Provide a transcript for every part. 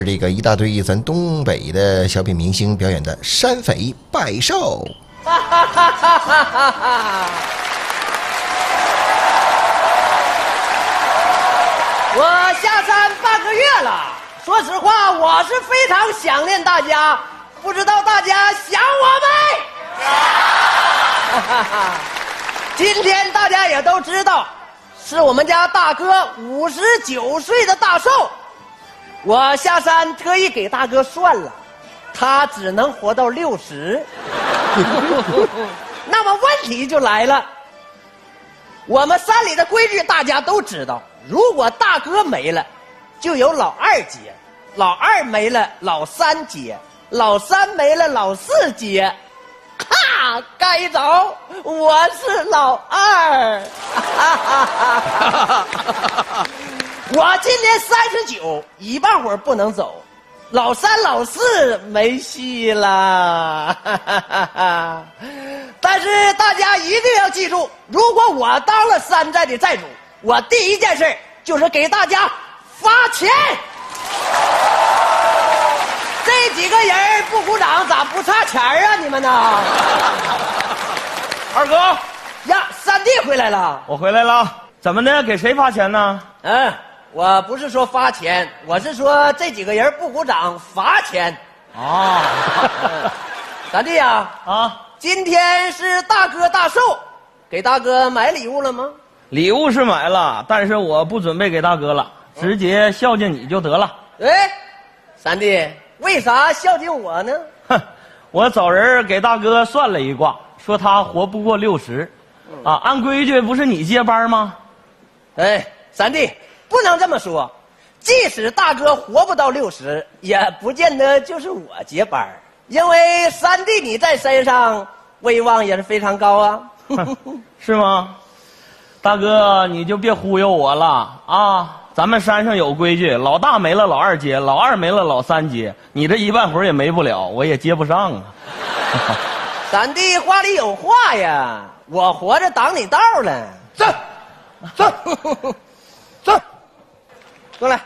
这个一大堆咱东北的小品明星表演的山匪拜寿。 哈哈哈哈哈哈！我下山半个月了，说实话，我是非常想念大家，不知道大家想我没？哈哈哈！今天大家也都知道，是我们家大哥59岁的大寿。我下山特意给大哥算了，他只能活到60。那么问题就来了，我们山里的规矩大家都知道，如果大哥没了，就由老二接；老二没了，老三接；老三没了，老四接。哈，该走，我是老二。我今年39，一半会儿不能走，老三老四没戏了。但是大家一定要记住，如果我当了山寨的寨主，我第一件事就是给大家发钱。这几个人不鼓掌，咋不差钱啊？你们呢？ 二哥呀，三弟回来了。 我回来了，怎么的？给谁发钱呢？ 我不是说发钱，我是说这几个人不鼓掌罚钱。 啊， 三弟呀，今天是大哥大寿，给大哥买礼物了吗？ 礼物是买了，但是我不准备给大哥了，直接孝敬你就得了。 三弟，为啥孝敬我呢？ 哼，我找人给大哥算了一卦，说他活不过60，按规矩不是你接班吗？ 三弟，不能这么说，即使大哥活不到60，也不见得就是我接班，因为三弟你在山上威望也是非常高啊。 是吗？大哥，你就别忽悠我了啊！咱们山上有规矩，老大没了老二接，老二没了老三接，你这一半会儿也没不了，我也接不上啊。 三弟话里有话呀，我活着挡你道了。走，过来。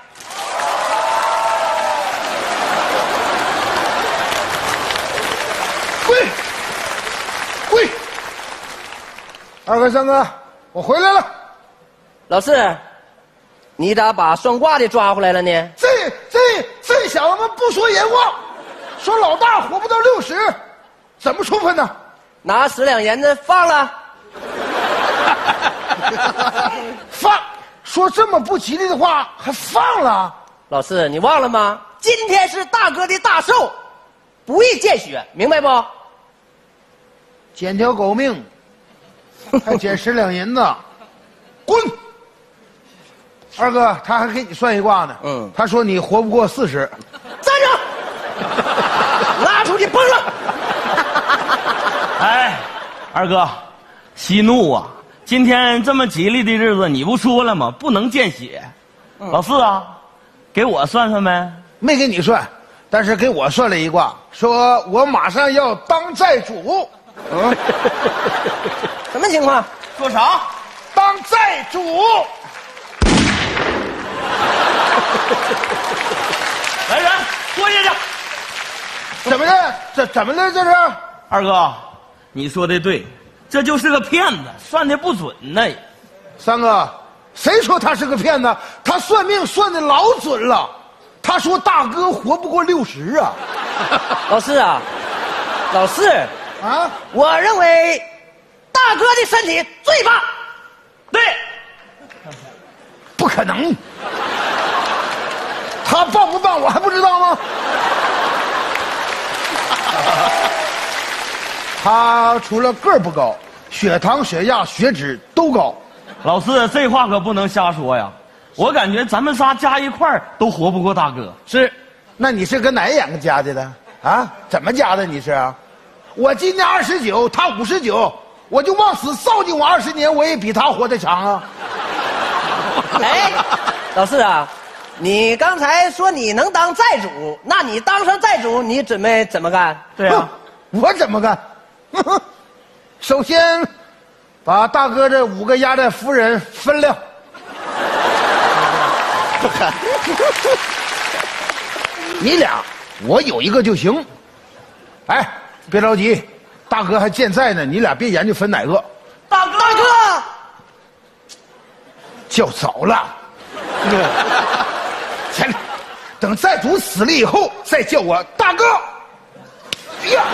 跪！二哥、三哥，我回来了。 老四，你咋把算卦的抓回来了呢？ 这小子们不说人话，说老大活不到60，怎么处分呢？ 拿10两银子放了。 放！说这么不吉利的话还放了？ 老四，你忘了吗？今天是大哥的大寿，不宜见血，明白不？ 捡条狗命，还捡10两银子，滚！二哥，他还给你算一卦呢。他说你活不过40。 站着，拉出去崩了。 二哥，息怒啊！今天这么吉利的日子，你不说了吗？不能见血。老四啊，给我算算呗。 没给你算，但是给我算了一卦，说我马上要当寨主。 什么情况？ 说啥？ 当寨主。 来人，坐下去。 怎么的？怎么了？这是？ 二哥，你说的对，这就是个骗子，算的不准呢。 三哥，谁说他是个骗子？他算命算的老准了。他说大哥活不过60啊。 老四啊，老四啊， 我认为大哥的身体最棒。 对， 不可能。他棒不棒我还不知道吗？他除了个儿不高，血糖、血压、血脂都高。 老四，这话可不能瞎说呀！我感觉咱们仨加一块儿都活不过大哥。 是，那你是搁哪眼个加的呢？啊，怎么加的？你是啊？我今年29，他59，我就往死造进我20年，我也比他活得长啊！ 老四啊，你刚才说你能当寨主，那你当上寨主，你准备怎么干？ 对啊， 我怎么干？首先，把大哥这5个压寨夫人分了。 你俩，我有一个就行。哎，别着急，大哥还健在呢，你俩别研究分哪个。 大哥， 叫早了。前等债主死了以后，再叫我大哥。哎呀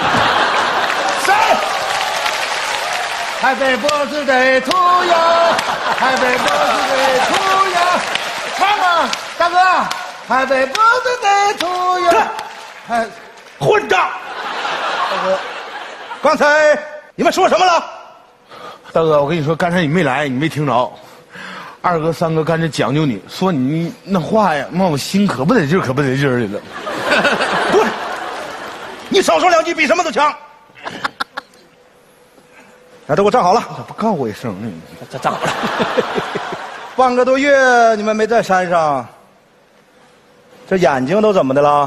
，Happy birthday to you，Happy birthday to you， 唱啊，大哥 ，Happy birthday to you。混账！大哥，刚才你们说什么了？大哥，我跟你说，刚才你没来，你没听着。二哥、三哥刚才讲究你说你那话呀，妈我心可不得劲儿，可不得劲儿的了。滚！你少说两句比什么都强。都给我站好了，咋不告我一声呢？ 这站好了。 半个多月你们没在山上，这眼睛都怎么的了？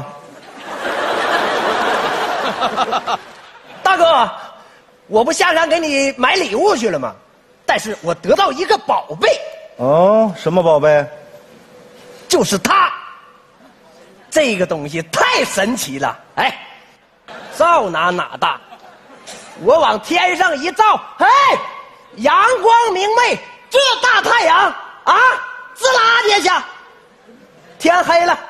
大哥，我不下山给你买礼物去了吗？但是我得到一个宝贝。 哦，什么宝贝？ 就是它。这个东西太神奇了，哎，照哪大，我往天上一照，嘿，阳光明媚，这大太阳啊，滋啦跌下，天黑了。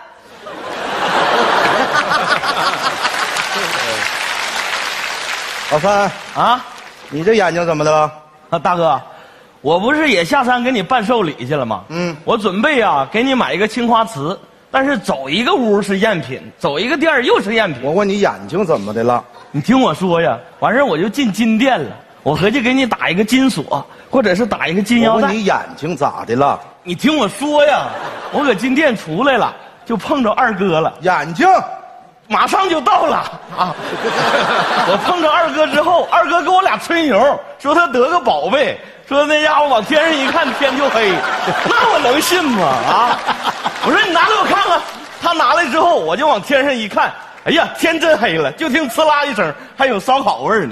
老三啊， 你这眼睛怎么的了？ 啊，大哥，我不是也下山给你办寿礼去了吗？我准备啊给你买一个青花瓷，但是走一个屋是赝品，走一个店又是赝品。 我问你眼睛怎么的了？ 你听我说呀，完事我就进金店了，我合计给你打一个金锁，或者是打一个金腰带。 我问你眼睛咋的了？ 你听我说呀，我搁金店出来了，就碰着二哥了， 眼睛马上就到了啊！我碰着二哥之后，二哥给我俩吹牛，说他得个宝贝，说那家伙往天上一看天就黑，那我能信吗？啊！我说你拿来我看看，他拿来之后，我就往天上一看，哎呀，天真黑了，就听呲啦一声，还有烧烤味儿呢。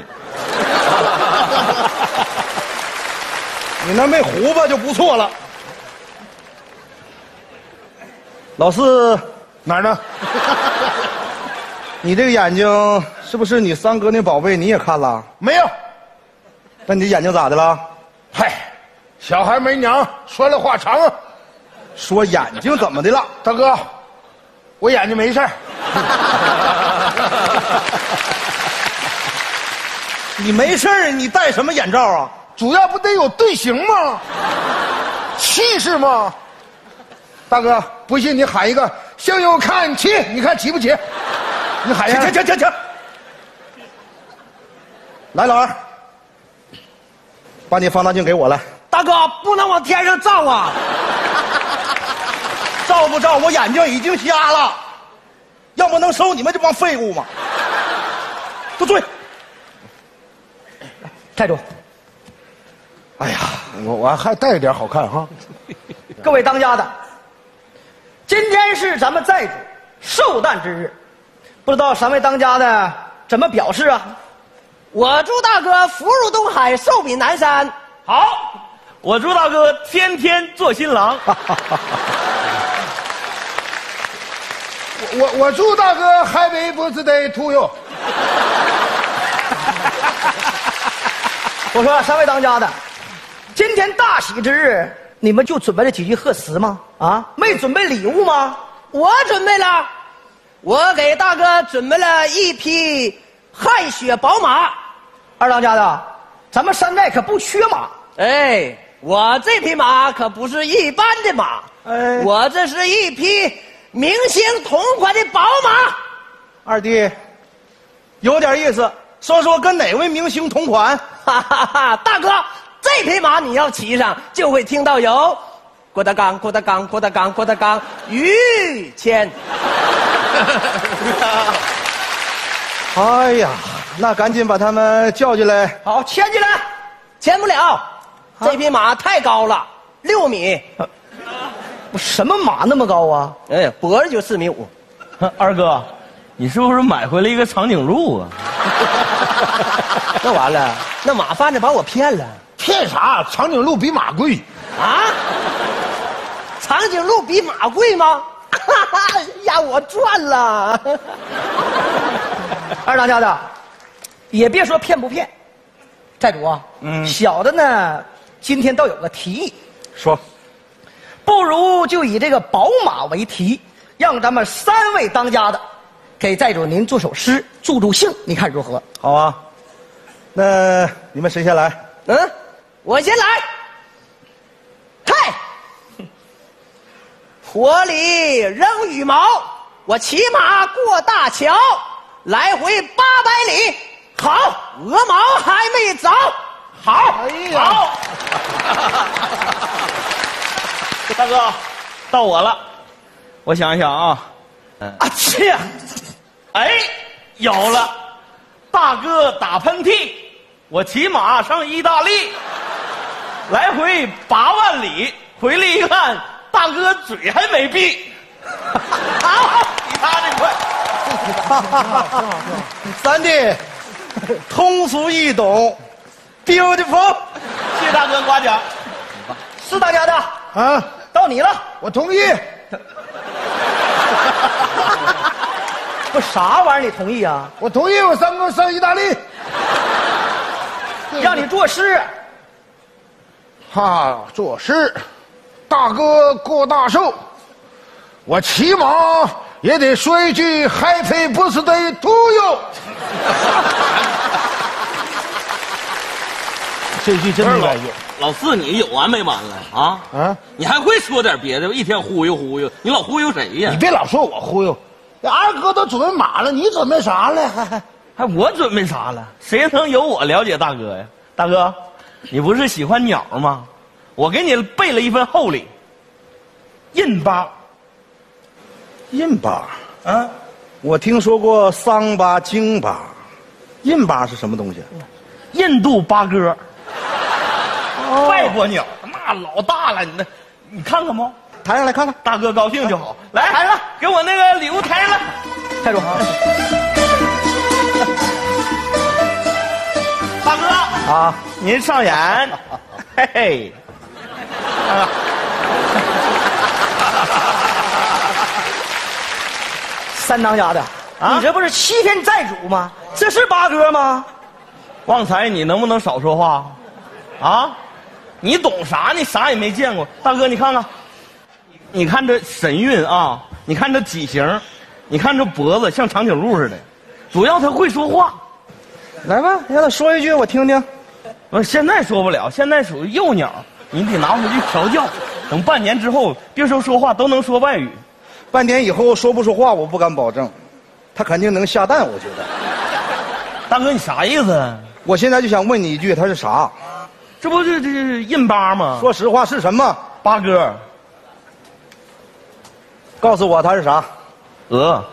你那没糊巴就不错了。老四哪儿呢？ 你这个眼睛是不是你三哥那宝贝你也看了？ 没有。 那你这眼睛咋的了？ 嗨，小孩没娘，说来话长啊。 说眼睛怎么的了？ 大哥，我眼睛没事儿。 你没事儿，你戴什么眼罩啊？ 主要不得有队形吗？气势吗？大哥，不信你喊一个“向右看齐”，你看齐不齐？你喊一下。 停！来，老二，把你放大镜给我来。 大哥，不能往天上照啊！ 照不照？我眼睛已经瞎了，要不能收你们这帮废物吗？都对。 太主， 哎呀，我还带点好看哈。 各位当家的，今天是咱们寨主寿诞之日，不知道三位当家的怎么表示啊？我祝大哥福如东海，寿比南山。 好，我祝大哥天天做新郎。 我祝大哥 Happy birthday to you。 我说三位当家的，今天大喜之日，你们就准备了几句贺词吗？啊，没准备礼物吗？我准备了，我给大哥准备了一匹汗血宝马。二当家的，咱们山寨可不缺马。哎，我这匹马可不是一般的马，哎，我这是一匹明星同款的宝马。 二弟，有点意思，说说跟哪位明星同款？ 哈哈哈！大哥，这匹马你要骑上，就会听到有郭德纲、郭德纲、郭德纲、郭德纲、于谦。 哎呀，那赶紧把他们叫进来。 好，牵进来。牵不了，这匹马太高了，6米。什么马那么高啊？哎，脖子就4.5米。 二哥，你是不是买回来一个长颈鹿啊？ 那完了，那马贩子把我骗了。 骗啥？长颈鹿比马贵啊？长颈鹿比马贵吗？哈哈，呀下我赚了。二当家的，也别说骗不骗，债主啊，小的呢，今天倒有个提议， 说， 不如就以这个宝马为题，让咱们3位当家的给债主您做首诗，助助兴，你看如何？ 好啊。那你们谁先来？ 我先来。嗨，火里扔羽毛，我骑马过大桥，来回800里。好，鹅毛还没走。好， 哎呀， 好。大哥，到我了，我想一想啊。 啊切！ 哎，有了，大哥打喷嚏，我骑马上意大利，来回8万里，回来一看，大哥嘴还没闭。好，比他这快。 三弟，通俗易懂 ，beautiful。 谢谢大哥夸奖。 是大家的， 啊， 到你了。 我同意。 不，啥玩意儿？你同意啊？ 我同意，我3个上意大利。 让你作诗。 哈，作诗，大哥过大寿，我起码也得说一句 Happy Birthday to you。这句真没该用。 老四，你有完没完了啊？ 啊， 你还会说点别的？一天忽悠忽悠，你老忽悠谁呀你？别老说我忽悠，二哥都准备马了，你准备啥了？ 还我准备啥了？谁能有我了解大哥呀？大哥，你不是喜欢鸟吗？我给你备了一份厚礼。印巴印巴， 啊， 我听说过桑巴、京巴，印巴是什么东西？ 印度八哥，外国鸟，那老大了，你看看不？ 抬上来看看。 大哥高兴就好。来，抬上，给我那个礼物抬上来。 债主， 大哥啊， 您上眼，嘿嘿。 三当家的， 啊你这不是欺骗债主吗？这是八哥吗？ 旺财，你能不能少说话？啊，你懂啥？你啥也没见过。大哥，你看看，你看这神韵啊，你看这体型，你看这脖子像长颈鹿似的，主要他会说话。 来吧，让他说一句我听听。 现在说不了，现在属于幼鸟，你得拿回去调教。等半年之后，别说说话，都能说外语。 半年以后说不说话，我不敢保证，他肯定能下蛋，我觉得。 大哥，你啥意思？ 我现在就想问你一句，他是啥？ 这不是印巴吗？ 说实话是什么？ 八哥， 告诉我他是啥？ 鹅。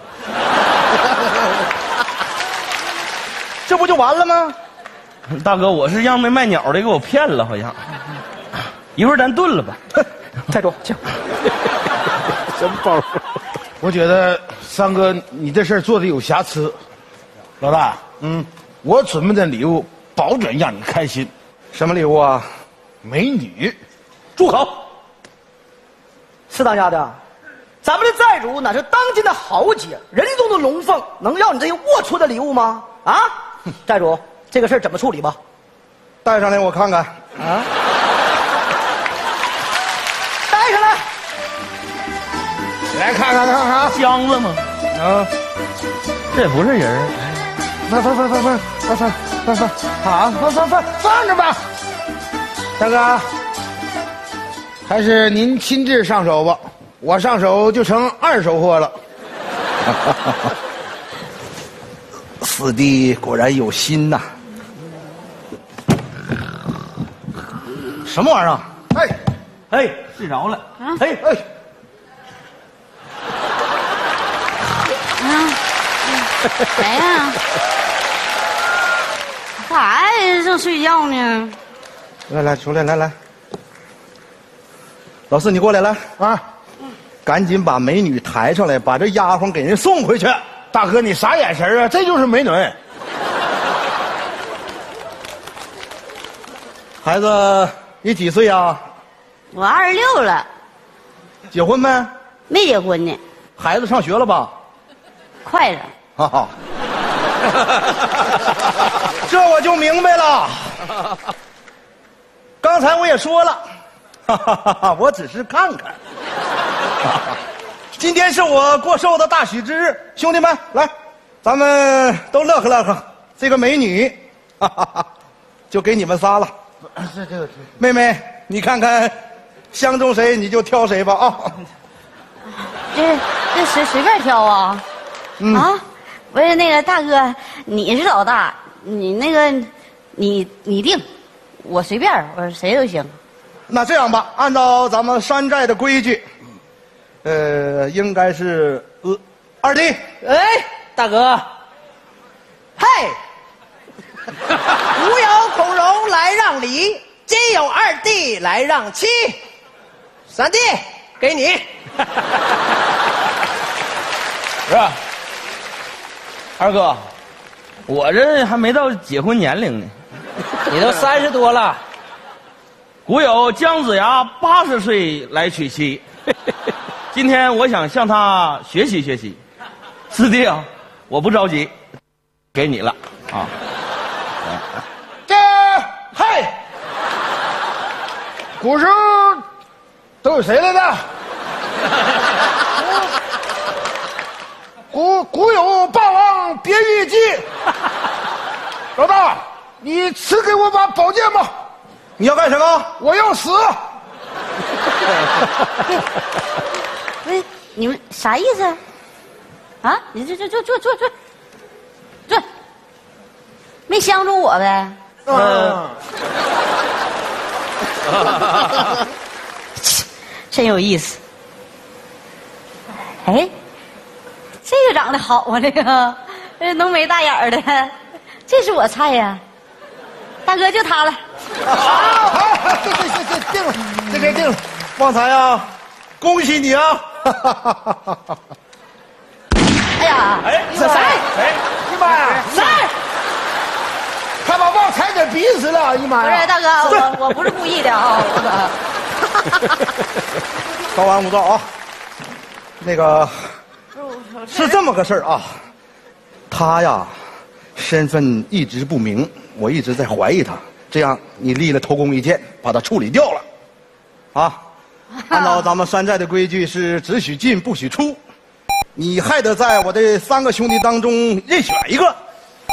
这不就完了吗？ 大哥，我是让那卖鸟的给我骗了，好像。一会儿咱炖了吧。 债主，请。 真包。我觉得三哥，你这事儿做的有瑕疵。老大，我准备的礼物保准让你开心。 什么礼物啊？ 美女。 住口！ 四当家的，咱们的债主乃是当今的豪杰，人中的龙凤，能要你这些龌龊的礼物吗？啊，债主，这个事儿怎么处理吧？ 带上来我看看。 啊，带上来。 来看看看看。 箱子吗？ 啊， 这也不是人儿。 放，好，放着吧。大哥，还是您亲自上手吧，我上手就成二手货了。 四弟果然有心呐。什么玩意儿啊？ 哎， 哎，睡着了。哎， 谁呀？干啥呀？正睡觉呢。 来，出来，来。老四，你过来，来啊， 赶紧把美女抬上来，把这丫鬟给人送回去。 大哥，你啥眼神啊？这就是美女。 孩子，你几岁啊？ 我26了， 结婚没？ 没结婚呢。 孩子上学了吧？ 快了。 哈哈，这我就明白了。刚才我也说了，哈哈哈哈，我只是看看。今天是我过寿的大喜之日，兄弟们来，咱们都乐呵乐呵。这个美女，哈哈哈，就给你们仨了。 这妹妹，你看看相中谁你就挑谁吧啊！ 这随便挑啊？啊，不是那个大哥，你是老大，你那个你定，我随便，我谁都行。 那这样吧，按照咱们山寨的规矩，应该是二弟。 哎，大哥，嘿，无有孔融来让梨，今有二弟来让七。三弟，给你。 不是，二哥，我这还没到结婚年龄呢。 你都30多了。 古有姜子牙80岁来娶妻，今天我想向他学习学习。师弟啊，我不着急，给你了啊。 这嘿，古时候都有谁来的？古有霸王别姬计。老大，你赐给我把宝剑吧。 你要干什么？ 我要死。 不是你们啥意思？啊，你这，没相中我呗？真有意思。哎，这个长得好啊，这个浓眉大眼儿的，这是我菜呀。大哥，就他了。 好，定了，这该定了。 旺财啊，恭喜你啊！ 哎呀， 哎， 这谁？哎，姨妈呀， 谁？ 他把旺财给逼死了，姨妈呀！ 不是大哥，我不是故意的啊。 稍安勿躁啊。那个是这么个事儿啊，他呀身份一直不明，我一直在怀疑他。这样你立了头功一件，把他处理掉了，啊？按照咱们山寨的规矩是只许进不许出，你还得在我的3个兄弟当中任选一个。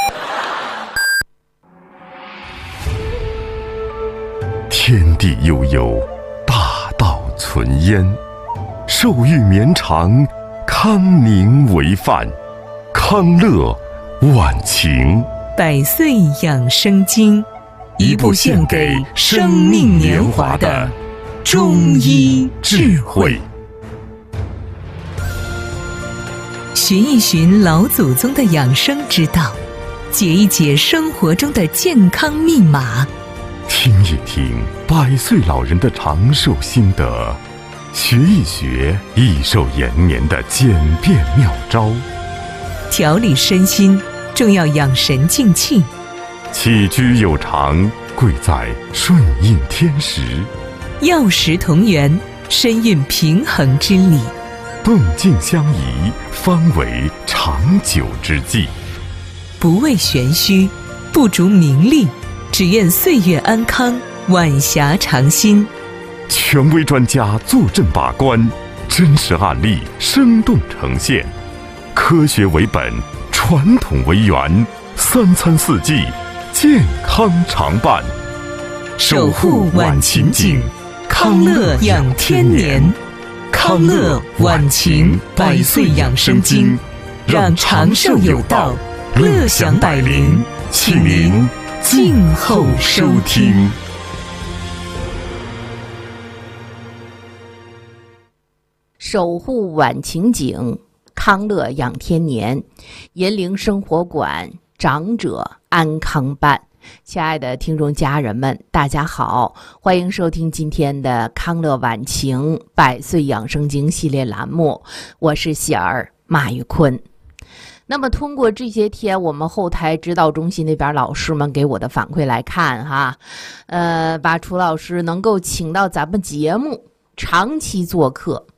天地悠悠，大道存焉。寿欲绵长，康宁为范。康乐晚晴。 百岁养生经，一部献给生命年华的中医智慧。寻一寻老祖宗的养生之道，解一解生活中的健康密码， 听一听100岁老人的长寿心得，学一学益寿延年的简便妙招。 调理身心，重要养神静气。 起居有常，贵在顺应天时。 药食同源，身运平衡之理。 动静相宜，方为长久之计。 不为玄虚，不逐名利，只愿岁月安康，晚霞长新。 权威专家坐镇把关，真实案例生动呈现，科学为本，传统为源，3餐4季，健康常伴。 守护晚晴景，康乐养天年。康乐晚晴100岁养生经，让长寿有道，乐享百龄，请您静候收听。 守护晚晴景，康乐养天年，银铃生活馆，长者安康伴。亲爱的听众家人们，大家好，欢迎收听今天的康乐晚晴100岁养生经系列栏目，我是喜儿马玉坤。那么通过这些天我们后台指导中心那边老师们给我的反馈来看哈，把楚老师能够请到咱们节目长期做客，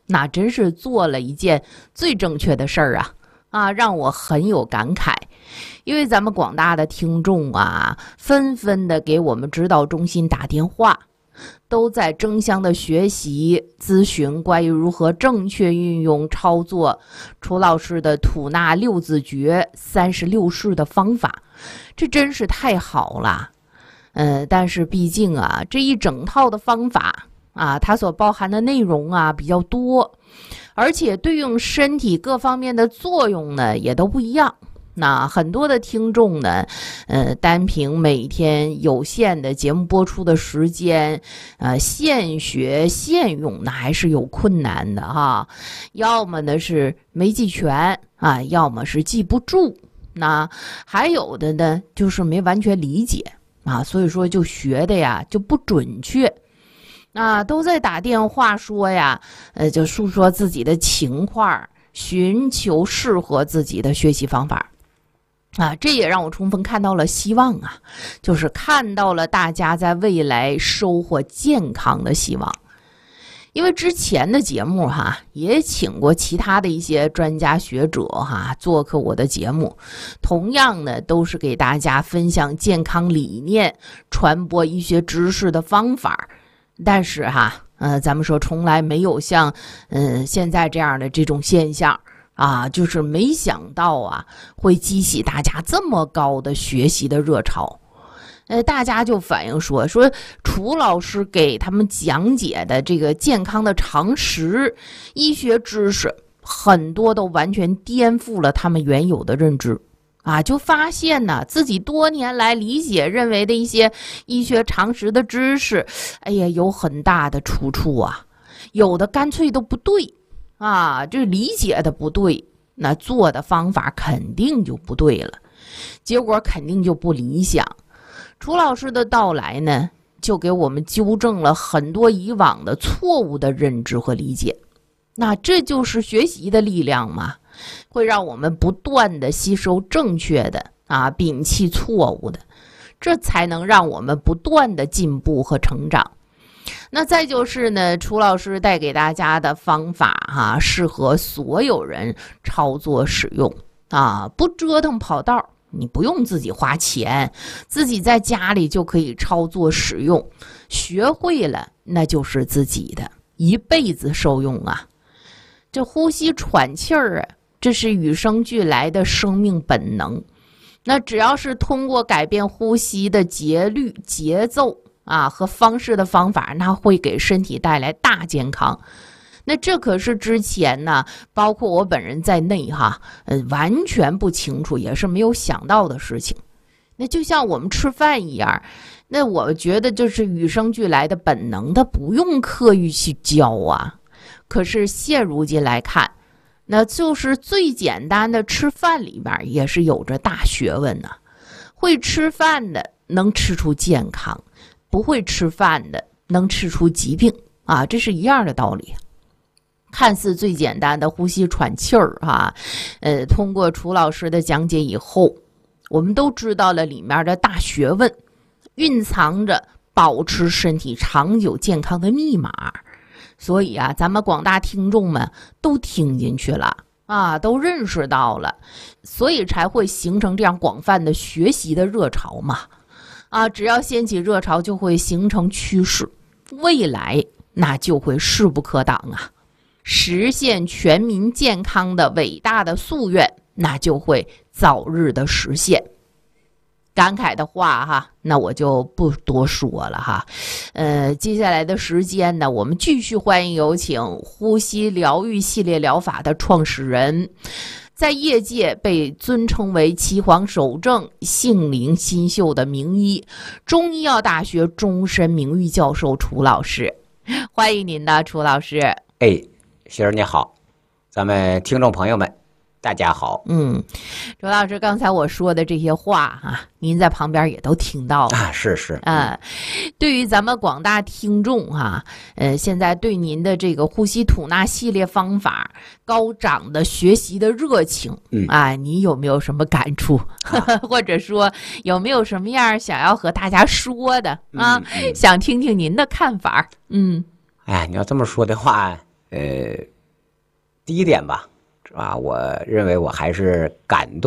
那真是做了一件最正确的事儿啊，让我很有感慨。因为咱们广大的听众啊，纷纷的给我们指导中心打电话，都在争相的学习咨询关于如何正确运用操作楚老师的吐纳6字诀36式的方法，这真是太好了。但是毕竟啊，这一整套的方法啊，它所包含的内容啊比较多，而且对应身体各方面的作用呢也都不一样。那很多的听众呢，单凭每天有限的节目播出的时间，现学现用，那还是有困难的哈。要么呢是没记全啊，要么是记不住，那还有的呢就是没完全理解啊，所以说就学的呀就不准确。那都在打电话说呀，就诉说自己的情况，寻求适合自己的学习方法。这也让我充分看到了希望啊，就是看到了大家在未来收获健康的希望。因为之前的节目也请过其他的一些专家学者做客我的节目，同样呢都是给大家分享健康理念，传播医学知识的方法。但是咱们说从来没有像现在这样的这种现象。就是没想到会激起大家这么高的学习的热潮。大家就反映说楚老师给他们讲解的这个健康的常识、医学知识，很多都完全颠覆了他们原有的认知。就发现呢，自己多年来理解认为的一些医学常识的知识，有很大的出处有的干脆都不对。这理解的不对，那做的方法肯定就不对了，结果肯定就不理想。楚老师的到来呢，就给我们纠正了很多以往的错误的认知和理解。那这就是学习的力量嘛，会让我们不断的吸收正确的摒弃错误的，这才能让我们不断的进步和成长。那再就是呢，楚老师带给大家的方法适合所有人操作使用不折腾跑道，你不用自己花钱，自己在家里就可以操作使用，学会了那就是自己的，一辈子受用这呼吸喘气儿这是与生俱来的生命本能，那只要是通过改变呼吸的节律、节奏和方式的方法，那会给身体带来大健康。那这可是之前呢，包括我本人在内完全不清楚，也是没有想到的事情。那就像我们吃饭一样，那我觉得就是与生俱来的本能，它不用刻意去教可是现如今来看，那就是最简单的吃饭里边也是有着大学问会吃饭的能吃出健康，不会吃饭的能吃出疾病这是一样的道理。看似最简单的呼吸喘气儿通过楚老师的讲解以后，我们都知道了里面的大学问，蕴藏着保持身体长久健康的密码。所以咱们广大听众们都听进去了都认识到了，所以才会形成这样广泛的学习的热潮嘛。只要掀起热潮，就会形成趋势，未来那就会势不可挡实现全民健康的伟大的夙愿，那就会早日的实现。感慨的话那我就不多说了接下来的时间呢，我们继续欢迎有请呼吸疗愈系列疗法的创始人，在业界被尊称为岐黄守正、杏林新秀的名医，中医药大学终身名誉教授楚老师，欢迎您呢，楚老师。 媳儿你好，咱们听众朋友们大家好。 楚老师，刚才我说的这些话您在旁边也都听到了是对于咱们广大听众现在对您的这个呼吸吐纳系列方法高涨的学习的热情你有没有什么感触或者说有没有什么样想要和大家说的想听听您的看法。 你要这么说的话第一点吧，是吧？我认为我还是感动。